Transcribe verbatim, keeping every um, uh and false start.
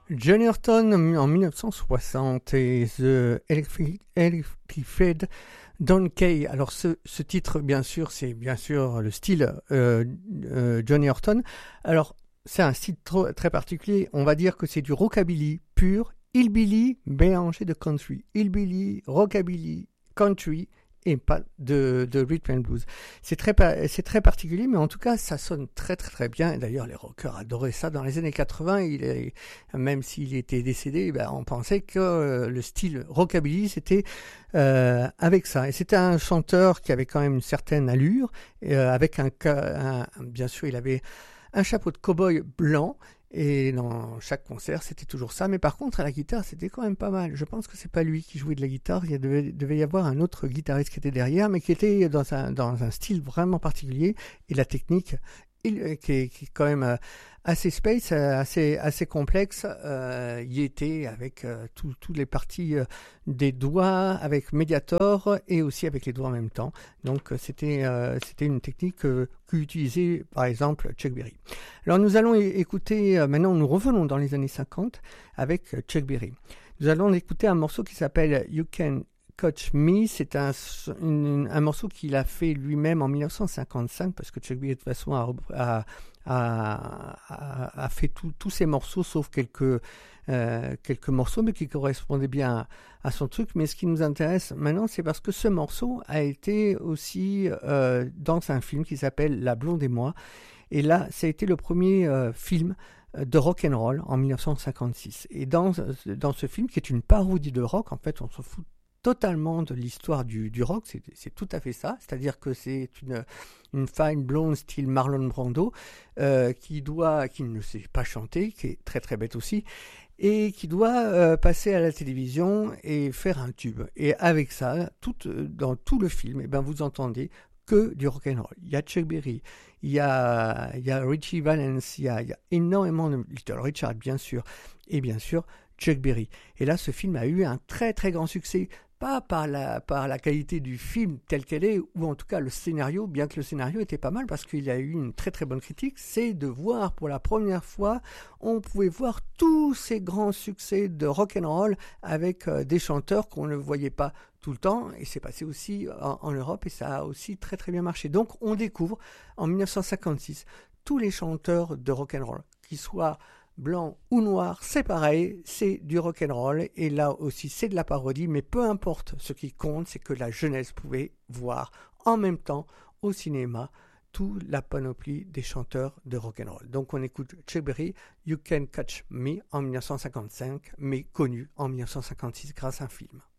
Johnny Horton en dix-neuf cent soixante et The Electric- Electrified Donkey. Alors ce, ce titre, bien sûr, c'est bien sûr le style euh, euh, Johnny Horton. Alors c'est un style trop, très particulier. On va dire que c'est du rockabilly pur, hillbilly mélangé de country, hillbilly, rockabilly, country et pas de, de rhythm and blues. C'est très, c'est très particulier, mais en tout cas, ça sonne très très très bien. Et d'ailleurs, les rockers adoraient ça. Dans les années quatre-vingts, il est, même s'il était décédé, ben, on pensait que euh, le style rockabilly, c'était euh, avec ça. Et c'était un chanteur qui avait quand même une certaine allure, euh, avec un, un, bien sûr, il avait un chapeau de cow-boy blanc. Et dans chaque concert, c'était toujours ça. Mais par contre, à la guitare, c'était quand même pas mal. Je pense que c'est pas lui qui jouait de la guitare. Il devait, devait y avoir un autre guitariste qui était derrière, mais qui était dans un, dans un style vraiment particulier. Et la technique, il, qui, est, qui est quand même assez space, assez, assez complexe, euh, y était avec euh, toutes les parties euh, des doigts, avec Mediator et aussi avec les doigts en même temps. Donc c'était, euh, c'était une technique euh, qu'utilisait par exemple Chuck Berry. Alors nous allons écouter, euh, maintenant nous revenons dans les années cinquante avec Chuck Berry. Nous allons écouter un morceau qui s'appelle You Can Catch Me. C'est un, une, un morceau qu'il a fait lui-même en dix-neuf cent cinquante-cinq, parce que Chuck Berry de toute façon a, a, a, a fait tous ses morceaux sauf quelques, euh, quelques morceaux, mais qui correspondaient bien à, à son truc. Mais ce qui nous intéresse maintenant, c'est parce que ce morceau a été aussi euh, dans un film qui s'appelle La Blonde et moi. Et là, ça a été le premier euh, film de rock and roll en dix-neuf cent cinquante-six. Et dans, dans ce film, qui est une parodie de rock, en fait, on s'en fout totalement de l'histoire du, du rock, c'est, c'est tout à fait ça, c'est-à-dire que c'est une, une fine blonde style Marlon Brando euh, qui doit, qui ne sait pas chanter, qui est très très bête aussi, et qui doit euh, passer à la télévision et faire un tube. Et avec ça, tout, dans tout le film, eh ben, vous entendez que du rock'n'roll. Il y a Chuck Berry, il y a, il y a Richie Valens, il y a, il y a énormément de Little Richard bien sûr, et bien sûr Chuck Berry. Et là, ce film a eu un très très grand succès, pas par la, par la qualité du film tel qu'elle est, ou en tout cas le scénario, bien que le scénario était pas mal, parce qu'il a eu une très très bonne critique, c'est de voir pour la première fois, on pouvait voir tous ces grands succès de rock'n'roll avec euh, des chanteurs qu'on ne voyait pas tout le temps, et c'est passé aussi en, en Europe, et ça a aussi très très bien marché. Donc on découvre en dix-neuf cent cinquante-six tous les chanteurs de rock'n'roll, qu'ils soient blanc ou noir, c'est pareil, c'est du rock'n'roll, et là aussi c'est de la parodie, mais peu importe, ce qui compte, c'est que la jeunesse pouvait voir en même temps au cinéma toute la panoplie des chanteurs de rock'n'roll. Donc on écoute Chuck Berry, You Can Catch Me en dix-neuf cent cinquante-cinq, mais connu en dix-neuf cent cinquante-six grâce à un film.